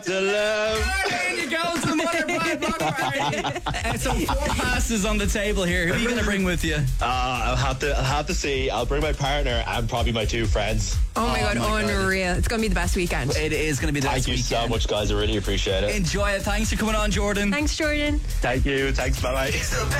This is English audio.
In you go to the Mother Bride Block Party. So 4 passes on the table here. Who are you going to bring with you? I'll have to see. I'll bring my partner and probably my 2 friends. Oh my God, unreal. It's going to be the best weekend. It is going to be the best Thank you weekend. so much, guys. I really appreciate it. Enjoy it. Thanks for coming on, Jordan. Thanks, Jordan. Thank you. Thanks. Bye-bye.